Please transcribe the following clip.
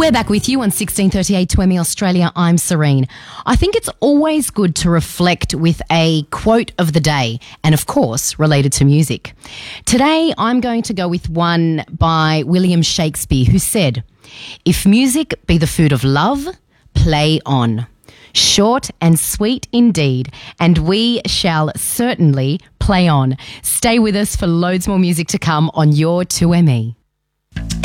We're back with you on 1638 2ME Australia. I'm Serene. I think it's always good to reflect with a quote of the day and, of course, related to music. Today, I'm going to go with one by William Shakespeare who said, "If music be the food of love, play on." Short and sweet indeed, and we shall certainly play on. Stay with us for loads more music to come on your 2ME.